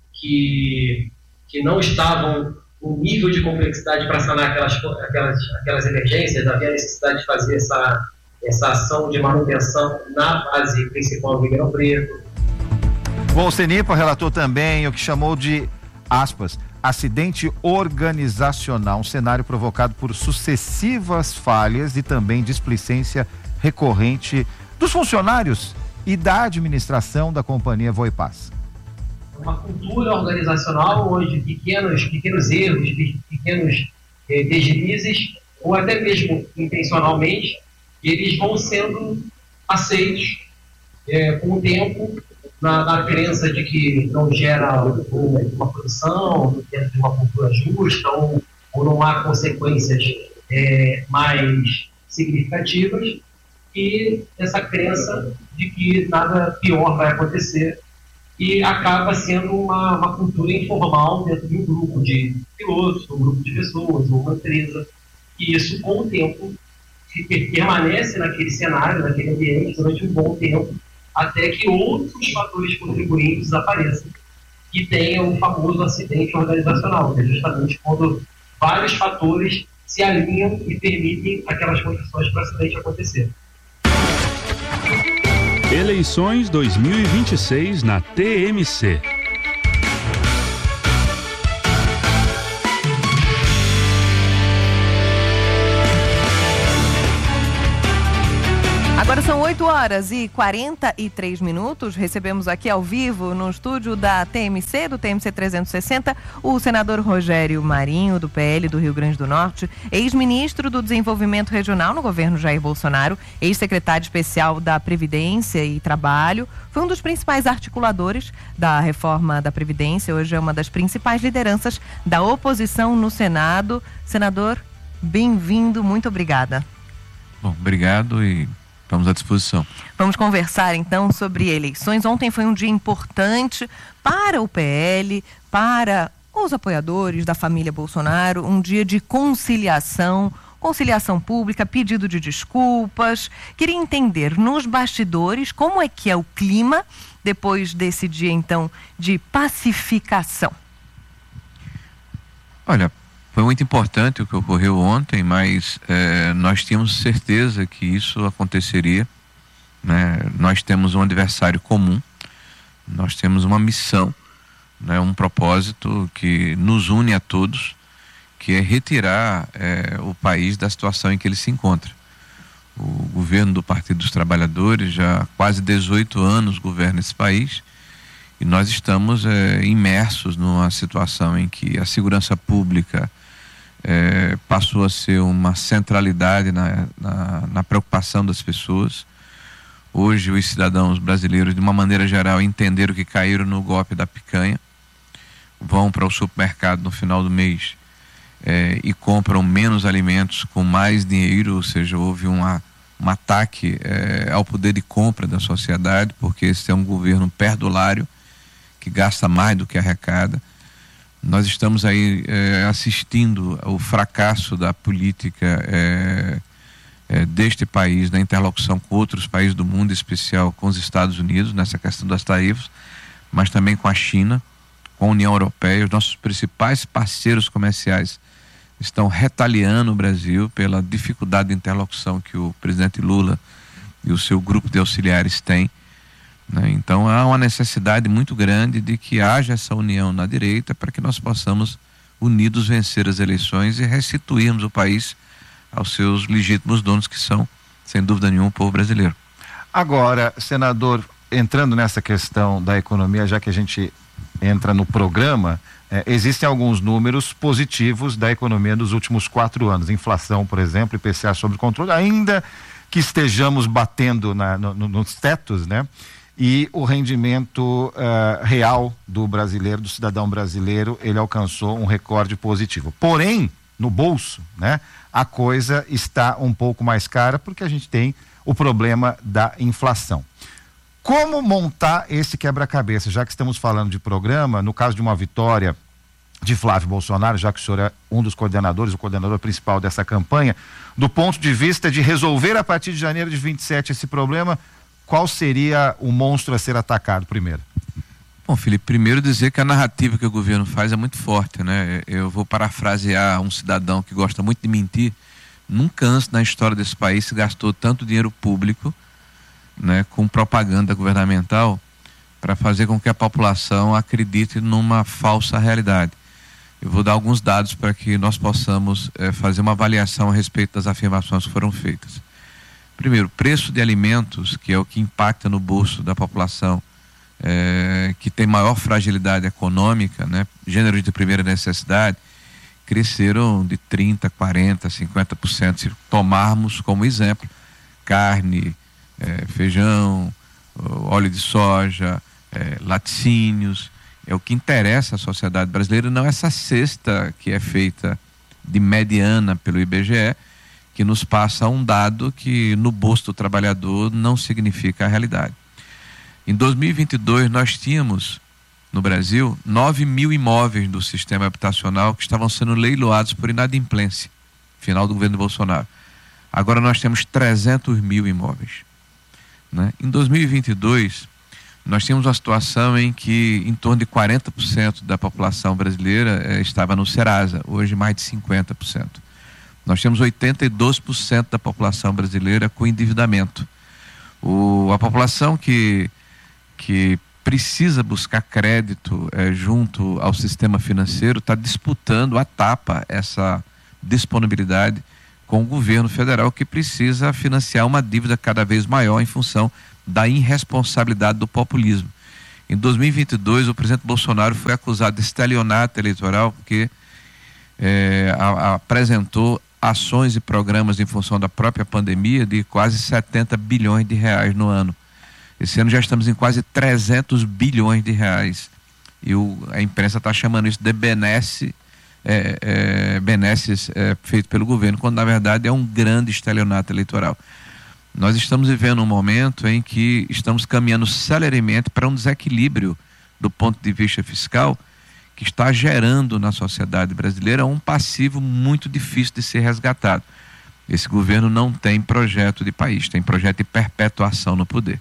que, que não estavam no nível de complexidade para sanar aquelas, aquelas, aquelas emergências. Havia necessidade de fazer essa, essa ação de manutenção na base principal do Ribeirão Preto. Bom, o CENIPA relatou também o que chamou de, aspas, acidente organizacional, um cenário provocado por sucessivas falhas e também displicência recorrente dos funcionários e da administração da companhia Voipaz. Uma cultura organizacional onde pequenos, pequenos erros, pequenos eh, deslizes, ou até mesmo intencionalmente, eles vão sendo aceitos eh, com o tempo, na, na crença de que não gera uma, uma produção dentro de uma cultura justa, ou, ou não há consequências eh, mais significativas, e essa crença de que nada pior vai acontecer, e acaba sendo uma, uma cultura informal dentro de um grupo de pilotos, um grupo de pessoas, uma empresa, e isso com o tempo permanece naquele cenário, naquele ambiente durante um bom tempo, até que outros fatores contribuintes apareçam e tenha o famoso acidente organizacional, que é justamente quando vários fatores se alinham e permitem aquelas condições para o acidente acontecer. Eleições dois mil e vinte e seis na T M C. Agora são oito horas e quarenta e três minutos. Recebemos aqui ao vivo no estúdio da T M C, do T M C trezentos e sessenta, o senador Rogério Marinho, do P L do Rio Grande do Norte, ex-ministro do Desenvolvimento Regional no governo Jair Bolsonaro, ex-secretário especial da Previdência e Trabalho, foi um dos principais articuladores da reforma da Previdência, hoje é uma das principais lideranças da oposição no Senado. Senador, bem-vindo, muito obrigada. Bom, obrigado e estamos à disposição. Vamos conversar então sobre eleições. Ontem foi um dia importante para o P L, para os apoiadores da família Bolsonaro, um dia de conciliação, conciliação pública, pedido de desculpas. Queria entender nos bastidores como é que é o clima depois desse dia então de pacificação. Olha, foi muito importante o que ocorreu ontem, mas eh, nós tínhamos certeza que isso aconteceria, né? Nós temos um adversário comum, nós temos uma missão, né? Um propósito que nos une a todos, que é retirar eh, o país da situação em que ele se encontra. O governo do Partido dos Trabalhadores já há quase dezoito anos governa esse país e nós estamos eh, imersos numa situação em que a segurança pública É, passou a ser uma centralidade na, na, na preocupação das pessoas. Hoje os cidadãos brasileiros, de uma maneira geral, entenderam que caíram no golpe da picanha, vão para o supermercado no final do mês é, e compram menos alimentos com mais dinheiro, ou seja, houve uma, um ataque é, ao poder de compra da sociedade, porque esse é um governo perdulário que gasta mais do que arrecada. Nós estamos aí é, assistindo ao fracasso da política é, é, deste país na interlocução com outros países do mundo, em especial com os Estados Unidos, nessa questão das tarifas, mas também com a China, com a União Europeia. Os nossos principais parceiros comerciais estão retaliando o Brasil pela dificuldade de interlocução que o presidente Lula e o seu grupo de auxiliares têm. Né? Então há uma necessidade muito grande de que haja essa união na direita para que nós possamos unidos vencer as eleições e restituirmos o país aos seus legítimos donos, que são, sem dúvida nenhuma, o povo brasileiro. Agora, senador, entrando nessa questão da economia, já que a gente entra no programa, eh, existem alguns números positivos da economia dos últimos quatro anos. Inflação, por exemplo, I P C A sob controle, ainda que estejamos batendo na, no, no, nos tetos, né? E o rendimento uh, real do brasileiro, do cidadão brasileiro, ele alcançou um recorde positivo. Porém, no bolso, né, a coisa está um pouco mais cara porque a gente tem o problema da inflação. Como montar esse quebra-cabeça? Já que estamos falando de programa, no caso de uma vitória de Flávio Bolsonaro, já que o senhor é um dos coordenadores, o coordenador principal dessa campanha, do ponto de vista de resolver a partir de janeiro de vinte e sete esse problema, qual seria o monstro a ser atacado primeiro? Bom, Felipe, primeiro dizer que a narrativa que o governo faz é muito forte, né? Eu vou parafrasear um cidadão que gosta muito de mentir. Nunca antes na história desse país se gastou tanto dinheiro público, né, com propaganda governamental para fazer com que a população acredite numa falsa realidade. Eu vou dar alguns dados para que nós possamos eh, fazer uma avaliação a respeito das afirmações que foram feitas. Primeiro, preço de alimentos, que é o que impacta no bolso da população, é, que tem maior fragilidade econômica, né? Gêneros de primeira necessidade, cresceram de trinta por cento, quarenta por cento, cinquenta por cento. Se tomarmos como exemplo, carne, é, feijão, óleo de soja, é, laticínios, é o que interessa à sociedade brasileira, não essa cesta que é feita de mediana pelo I B G E, que nos passa um dado que no bolso do trabalhador não significa a realidade. Em dois mil e vinte e dois nós tínhamos no Brasil nove mil imóveis do sistema habitacional que estavam sendo leiloados por inadimplência, final do governo Bolsonaro. Agora nós temos trezentos mil imóveis, né? Em dois mil e vinte e dois nós tínhamos uma situação em que em torno de quarenta por cento da população brasileira eh, estava no Serasa, hoje mais de cinquenta por cento. Nós temos oitenta e dois por cento da população brasileira com endividamento. O, a população que, que precisa buscar crédito é, junto ao sistema financeiro está disputando a tapa essa disponibilidade com o governo federal, que precisa financiar uma dívida cada vez maior em função da irresponsabilidade do populismo. Em dois mil e vinte e dois, o presidente Bolsonaro foi acusado de estelionato eleitoral porque é, a, a, apresentou ações e programas em função da própria pandemia de quase setenta bilhões de reais no ano. Esse ano já estamos em quase trezentos bilhões de reais. E o, a imprensa está chamando isso de benesse, é, é, benesses é, feito pelo governo, quando na verdade é um grande estelionato eleitoral. Nós estamos vivendo um momento em que estamos caminhando celeremente para um desequilíbrio do ponto de vista fiscal, que está gerando na sociedade brasileira um passivo muito difícil de ser resgatado. Esse governo não tem projeto de país, tem projeto de perpetuação no poder.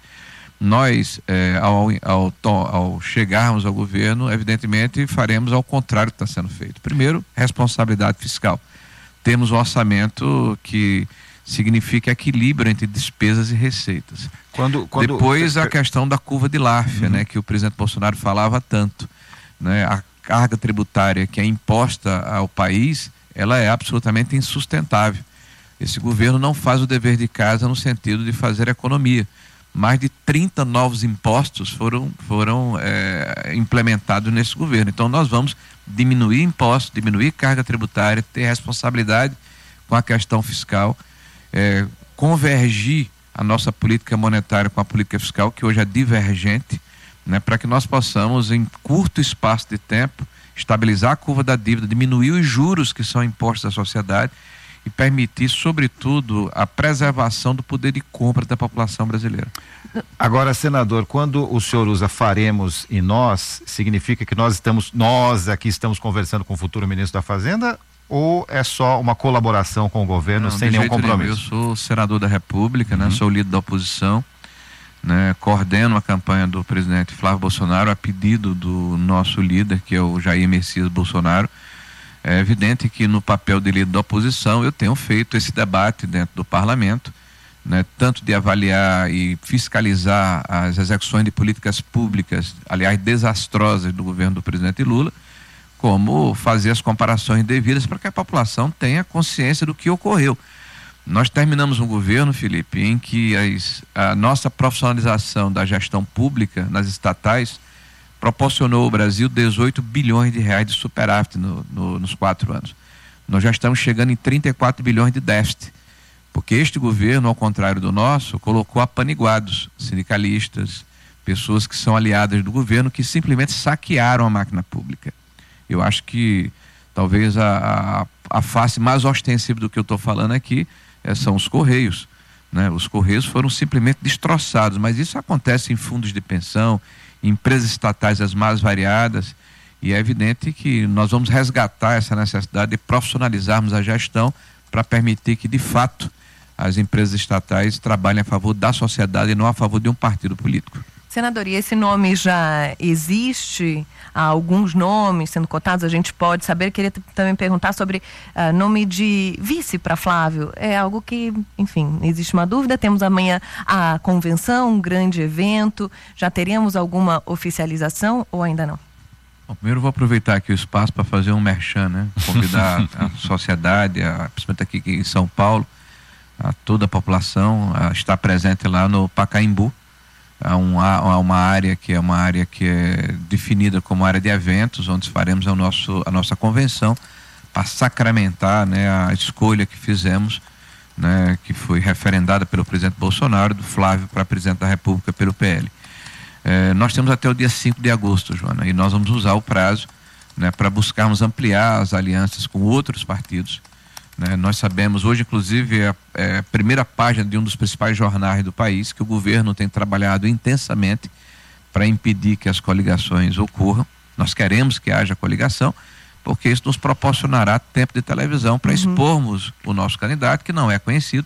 Nós, eh, ao, ao, ao chegarmos ao governo, evidentemente faremos ao contrário do que está sendo feito. Primeiro, responsabilidade fiscal. Temos um orçamento que significa equilíbrio entre despesas e receitas. Quando, quando... Depois a questão da curva de Laffer, uhum. né, que o presidente Bolsonaro falava tanto, né, a carga tributária que é imposta ao país, ela é absolutamente insustentável. Esse governo não faz o dever de casa no sentido de fazer economia. Mais de trinta novos impostos foram, foram é, implementados nesse governo. Então nós vamos diminuir impostos, diminuir carga tributária, ter responsabilidade com a questão fiscal, é, convergir a nossa política monetária com a política fiscal, que hoje é divergente, né, para que nós possamos, em curto espaço de tempo, estabilizar a curva da dívida, diminuir os juros que são impostos à sociedade e permitir, sobretudo, a preservação do poder de compra da população brasileira. Agora, senador, quando o senhor usa faremos e nós, significa que nós estamos, nós aqui estamos conversando com o futuro ministro da Fazenda, ou é só uma colaboração com o governo, Não, sem nenhum compromisso? Nenhum. Eu sou senador da República, uhum. né? Sou líder da oposição, né? Coordeno a campanha do presidente Flávio Bolsonaro a pedido do nosso líder, que é o Jair Messias Bolsonaro. É evidente que no papel de líder da oposição eu tenho feito esse debate dentro do parlamento, né, tanto de avaliar e fiscalizar as execuções de políticas públicas, aliás, desastrosas do governo do presidente Lula, como fazer as comparações devidas para que a população tenha consciência do que ocorreu. Nós terminamos um governo, Felipe, em que as, a nossa profissionalização da gestão pública nas estatais proporcionou ao Brasil dezoito bilhões de reais de superávit no, no, nos quatro anos. Nós já estamos chegando em trinta e quatro bilhões de déficit, porque este governo, ao contrário do nosso, colocou apaniguados, sindicalistas, pessoas que são aliadas do governo, que simplesmente saquearam a máquina pública. Eu acho que talvez a, a, a face mais ostensiva do que eu estou falando aqui é, são os Correios, né? Os Correios foram simplesmente destroçados, mas isso acontece em fundos de pensão, empresas estatais as mais variadas, e é evidente que nós vamos resgatar essa necessidade de profissionalizarmos a gestão para permitir que, de fato, as empresas estatais trabalhem a favor da sociedade e não a favor de um partido político. Senador, e esse nome já existe? Há alguns nomes sendo cotados, a gente pode saber. Queria também perguntar sobre uh, nome de vice para Flávio. É algo que, enfim, existe uma dúvida. Temos amanhã a convenção, um grande evento. Já teremos alguma oficialização ou ainda não? Bom, primeiro vou aproveitar aqui o espaço para fazer um merchan, né? Convidar a sociedade, a, principalmente aqui em São Paulo, a toda a população a estar presente lá no Pacaembu. Há, um, há uma área que é uma área que é definida como área de eventos, onde faremos a, nosso, a nossa convenção para sacramentar, né, a escolha que fizemos, né, que foi referendada pelo presidente Bolsonaro, do Flávio para presidente da República pelo P L. É, nós temos até o dia cinco de agosto, Joana, e nós vamos usar o prazo, né, para buscarmos ampliar as alianças com outros partidos. Né? Nós sabemos, hoje inclusive é a, é a primeira página de um dos principais jornais do país, que o governo tem trabalhado intensamente para impedir que as coligações ocorram. Nós queremos que haja coligação, porque isso nos proporcionará tempo de televisão para uhum. expormos o nosso candidato, que não é conhecido.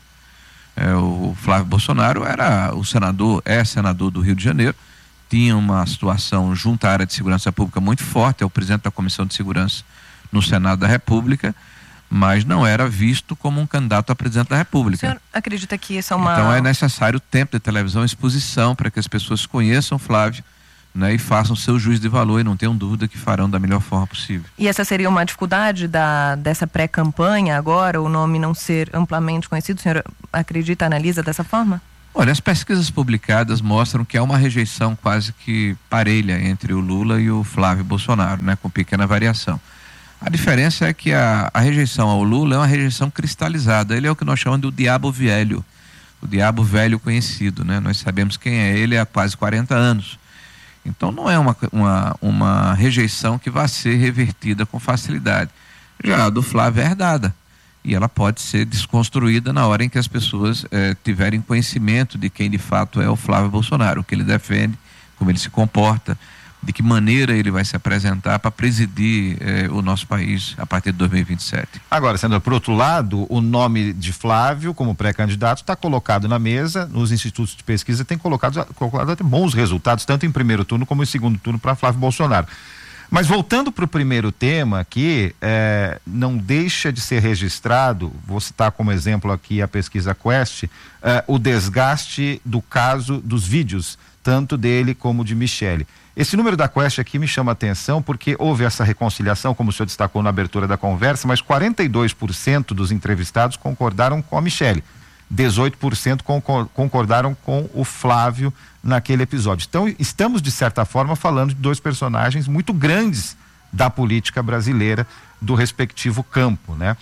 É, o Flávio Bolsonaro era o senador, é senador do Rio de Janeiro, tinha uma situação junto à área de segurança pública muito forte, é o presidente da Comissão de Segurança no Senado da República, mas não era visto como um candidato a presidente da República. O senhor acredita que isso é uma... Então é necessário tempo de televisão, exposição, para que as pessoas conheçam Flávio, né, e façam seu juízo de valor, e não tenham dúvida que farão da melhor forma possível. E essa seria uma dificuldade da, dessa pré-campanha agora, o nome não ser amplamente conhecido? O senhor acredita, analisa dessa forma? Olha, as pesquisas publicadas mostram que há uma rejeição quase que parelha entre o Lula e o Flávio Bolsonaro, né, com pequena variação. A diferença é que a, a rejeição ao Lula é uma rejeição cristalizada. Ele é o que nós chamamos de o diabo velho, o diabo velho conhecido, né? Nós sabemos quem é ele há quase quarenta anos. Então não é uma, uma, uma rejeição que vai ser revertida com facilidade. Já a do Flávio é herdada, e ela pode ser desconstruída na hora em que as pessoas eh, tiverem conhecimento de quem de fato é o Flávio Bolsonaro, o que ele defende, como ele se comporta, de que maneira ele vai se apresentar para presidir eh, o nosso país a partir de dois mil e vinte e sete. Agora, senador, por outro lado, o nome de Flávio como pré-candidato está colocado na mesa, nos institutos de pesquisa tem colocado, colocado até bons resultados, tanto em primeiro turno como em segundo turno para Flávio Bolsonaro. Mas voltando para o primeiro tema aqui, eh, não deixa de ser registrado, vou citar como exemplo aqui a pesquisa Quest, eh, o desgaste do caso dos vídeos, tanto dele como de Michele. Esse número da Quest aqui me chama a atenção porque houve essa reconciliação, como o senhor destacou na abertura da conversa, mas quarenta e dois por cento dos entrevistados concordaram com a Michele, dezoito por cento concordaram com o Flávio naquele episódio. Então, estamos, de certa forma, falando de dois personagens muito grandes da política brasileira, do respectivo campo, né?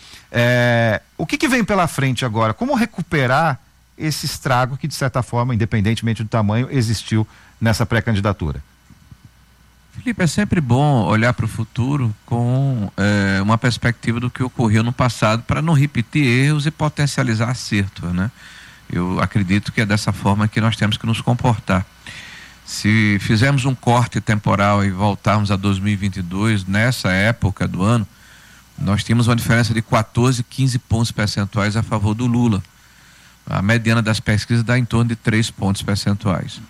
É, o que que vem pela frente agora? Como recuperar esse estrago que, de certa forma, independentemente do tamanho, existiu nessa pré-candidatura? Felipe, é sempre bom olhar para o futuro com é, uma perspectiva do que ocorreu no passado para não repetir erros e potencializar acerto, né? Eu acredito que é dessa forma que nós temos que nos comportar. Se fizermos um corte temporal e voltarmos a dois mil e vinte e dois, nessa época do ano, nós tínhamos uma diferença de quatorze, quinze pontos percentuais a favor do Lula. A mediana das pesquisas dá em torno de três pontos percentuais.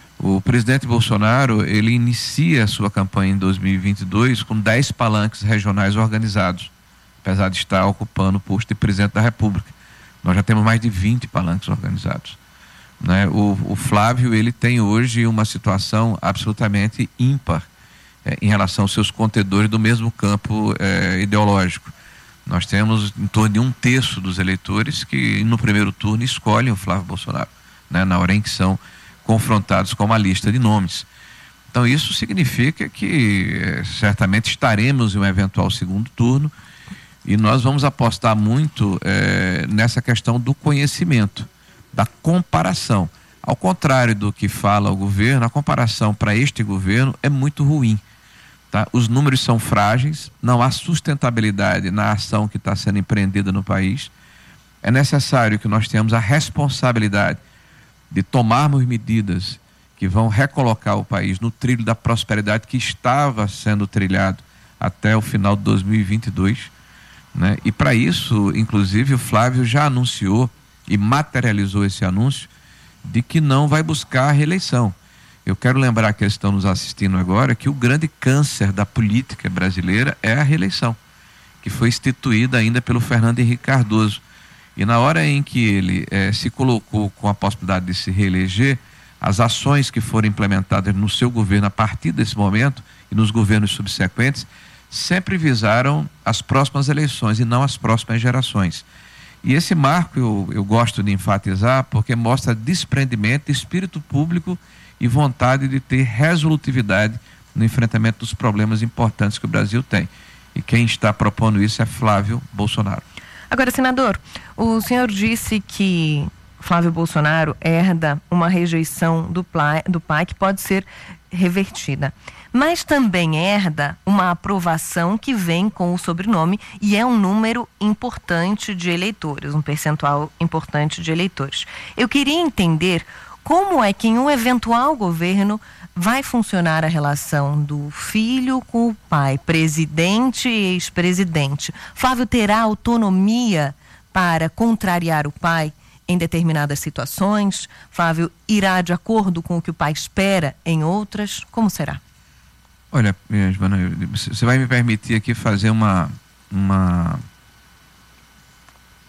O presidente Bolsonaro, ele inicia a sua campanha em dois mil e vinte e dois com dez palanques regionais organizados, apesar de estar ocupando o posto de presidente da República. Nós já temos mais de vinte palanques organizados, né? O, o Flávio, ele tem hoje uma situação absolutamente ímpar eh, em relação aos seus contendores do mesmo campo eh, ideológico. Nós temos em torno de um terço dos eleitores que no primeiro turno escolhem o Flávio Bolsonaro, né? Na hora em que são confrontados com uma lista de nomes. Então isso significa que eh, certamente estaremos em um eventual segundo turno e nós vamos apostar muito eh, nessa questão do conhecimento, da comparação. Ao contrário do que fala o governo, a comparação para este governo é muito ruim, tá? Os números são frágeis, não há sustentabilidade na ação que está sendo empreendida no país. É necessário que nós tenhamos a responsabilidade de tomarmos medidas que vão recolocar o país no trilho da prosperidade que estava sendo trilhado até o final de dois mil e vinte e dois, né? E para isso, inclusive, o Flávio já anunciou e materializou esse anúncio de que não vai buscar a reeleição. Eu quero lembrar que eles estão nos assistindo agora que o grande câncer da política brasileira é a reeleição, que foi instituída ainda pelo Fernando Henrique Cardoso. E na hora em que ele eh, se colocou com a possibilidade de se reeleger, as ações que foram implementadas no seu governo a partir desse momento e nos governos subsequentes sempre visaram as próximas eleições e não as próximas gerações. E esse marco eu, eu gosto de enfatizar porque mostra desprendimento, espírito público e vontade de ter resolutividade no enfrentamento dos problemas importantes que o Brasil tem. E quem está propondo isso é Flávio Bolsonaro. Agora, senador, o senhor disse que Flávio Bolsonaro herda uma rejeição do pai, do pai que pode ser revertida, mas também herda uma aprovação que vem com o sobrenome e é um número importante de eleitores, um percentual importante de eleitores. Eu queria entender como é que em um eventual governo vai funcionar a relação do filho com o pai, presidente e ex-presidente. Flávio terá autonomia para contrariar o pai em determinadas situações? Flávio irá de acordo com o que o pai espera em outras? Como será? Olha, Joana, você vai me permitir aqui fazer uma, uma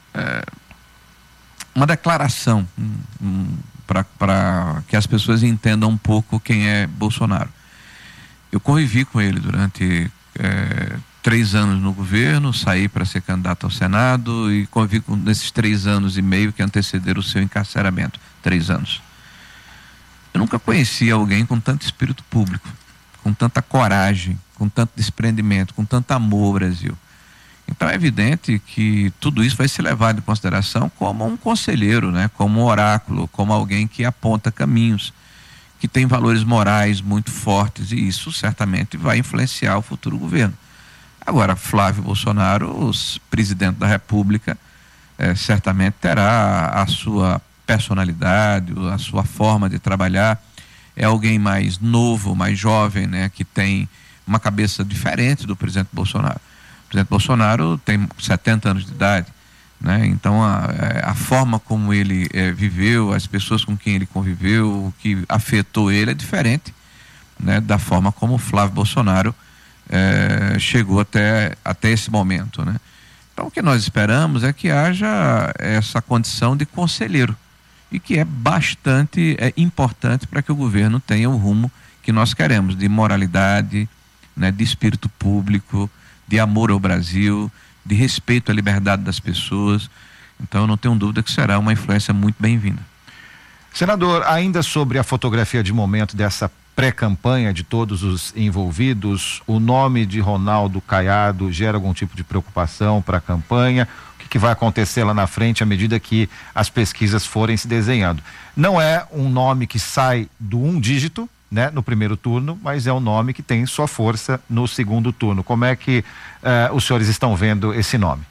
é, uma declaração um, um, para que as pessoas entendam um pouco quem é Bolsonaro. Eu convivi com ele durante é, três anos no governo, saí para ser candidato ao Senado e convivi com, nesses três anos e meio que antecederam o seu encarceramento. Três anos. Eu nunca conheci alguém com tanto espírito público, com tanta coragem, com tanto desprendimento, com tanto amor ao Brasil. Então é evidente que tudo isso vai ser levado em consideração como um conselheiro, né? Como um oráculo, como alguém que aponta caminhos, que tem valores morais muito fortes, e isso certamente vai influenciar o futuro governo. Agora, Flávio Bolsonaro, o presidente da República, eh, certamente terá a sua personalidade, a sua forma de trabalhar. É alguém mais novo, mais jovem, né? Que tem uma cabeça diferente do presidente Bolsonaro. O presidente Bolsonaro tem setenta anos de idade, né? Então a, a forma como ele é, viveu, as pessoas com quem ele conviveu, o que afetou ele é diferente, né? Da forma como o Flávio Bolsonaro é, chegou até, até esse momento, né? Então o que nós esperamos é que haja essa condição de conselheiro, e que é bastante é, importante para que o governo tenha o rumo que nós queremos, de moralidade, né? De espírito público, de amor ao Brasil, de respeito à liberdade das pessoas. Então eu não tenho dúvida que será uma influência muito bem-vinda. Senador, ainda sobre a fotografia de momento dessa pré-campanha de todos os envolvidos, o nome de Ronaldo Caiado gera algum tipo de preocupação para a campanha? O que, que vai acontecer lá na frente à medida que as pesquisas forem se desenhando? Não é um nome que sai do um dígito, né, no primeiro turno, mas é um nome que tem sua força no segundo turno. Como é que uh, os senhores estão vendo esse nome?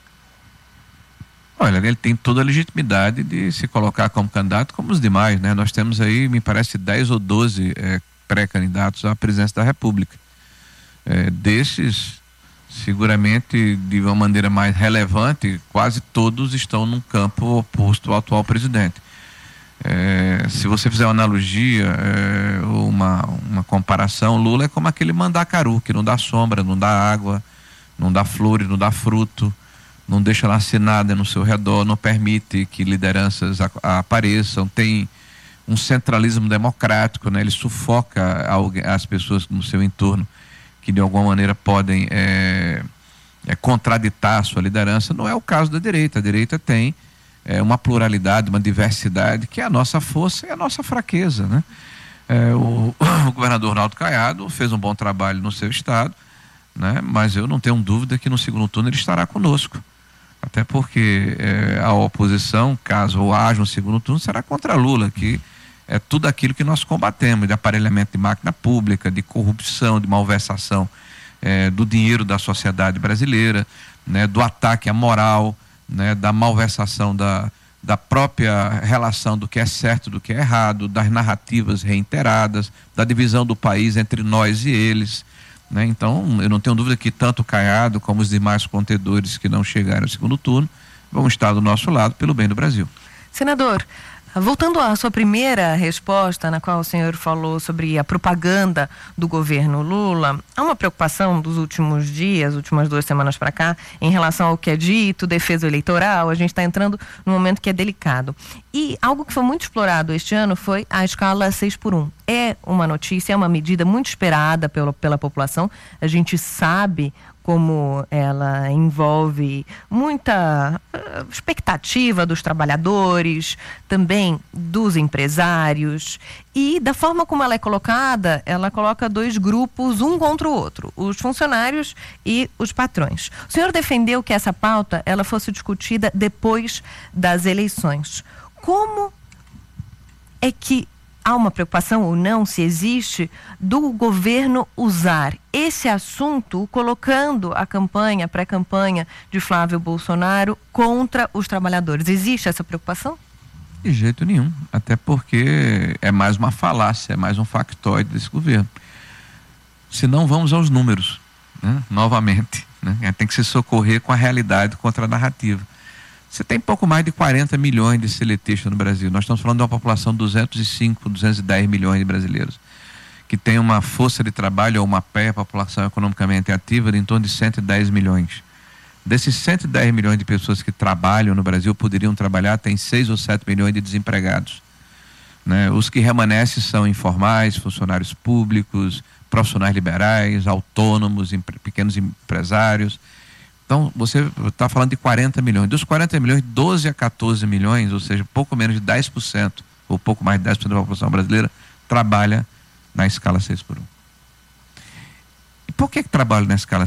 Olha, ele tem toda a legitimidade de se colocar como candidato, como os demais, né? Nós temos aí, me parece, dez ou doze eh, pré-candidatos à presidência da República. Eh, desses, seguramente, de uma maneira mais relevante, quase todos estão num campo oposto ao atual presidente. É, se você fizer uma analogia, é, uma, uma comparação, Lula é como aquele mandacaru que não dá sombra, não dá água, não dá flores, não dá fruto, não deixa nascer nada no seu redor, não permite que lideranças a, a apareçam, tem um centralismo democrático, né? Ele sufoca alguém, as pessoas no seu entorno que de alguma maneira podem é, é, contraditar a sua liderança. Não é o caso da direita. A direita tem É uma pluralidade, uma diversidade, que é a nossa força e a nossa fraqueza, né? É, o, o governador Ronaldo Caiado fez um bom trabalho no seu estado, né? Mas eu não tenho dúvida que no segundo turno ele estará conosco, até porque é, a oposição, caso haja um segundo turno, será contra Lula, que é tudo aquilo que nós combatemos, de aparelhamento de máquina pública, de corrupção, de malversação é, do dinheiro da sociedade brasileira, né? Do ataque à moral, né, da malversação da, da própria relação do que é certo do que é errado, das narrativas reiteradas, da divisão do país entre nós e eles, né? Então eu não tenho dúvida que tanto o Caiado como os demais contendores que não chegaram ao segundo turno vão estar do nosso lado pelo bem do Brasil. Senador, voltando à sua primeira resposta, na qual o senhor falou sobre a propaganda do governo Lula, há uma preocupação dos últimos dias, últimas duas semanas para cá, em relação ao que é dito, defesa eleitoral. A gente está entrando num momento que é delicado. E algo que foi muito explorado este ano foi a escala seis por um. É uma notícia, é uma medida muito esperada pela, pela população. A gente sabe como ela envolve muita uh, expectativa dos trabalhadores, também dos empresários, e da forma como ela é colocada, ela coloca dois grupos, um contra o outro, os funcionários e os patrões. O senhor defendeu que essa pauta ela fosse discutida depois das eleições. Como é que há uma preocupação ou não, se existe, do governo usar esse assunto colocando a campanha, a pré-campanha de Flávio Bolsonaro contra os trabalhadores? Existe essa preocupação? De jeito nenhum, até porque é mais uma falácia, é mais um factoide desse governo. Se não, vamos aos números, né? Novamente, né? Tem que se socorrer com a realidade contra a narrativa. Você tem pouco mais de quarenta milhões de seletistas no Brasil. Nós estamos falando de uma população de duzentos e cinco, duzentos e dez milhões de brasileiros, que tem uma força de trabalho ou uma P E A, população economicamente ativa, de em torno de cento e dez milhões. Desses cento e dez milhões de pessoas que trabalham no Brasil, poderiam trabalhar, tem seis ou sete milhões de desempregados. Né? Os que remanescem são informais, funcionários públicos, profissionais liberais, autônomos, pequenos empresários. Então, você está falando de quarenta milhões. Dos quarenta milhões, doze a quatorze milhões, ou seja, pouco menos de dez por cento, ou pouco mais de dez por cento da população brasileira, trabalha na escala seis por um. E por que que trabalha na escala